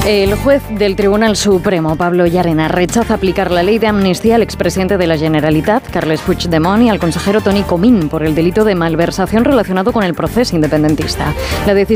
El juez del Tribunal Supremo, Pablo Llarena, rechaza aplicar la ley de amnistía al expresidente de la Generalitat, Carles Puigdemont, y al consejero Toni Comín por el delito de malversación relacionado con el proceso independentista. La decisión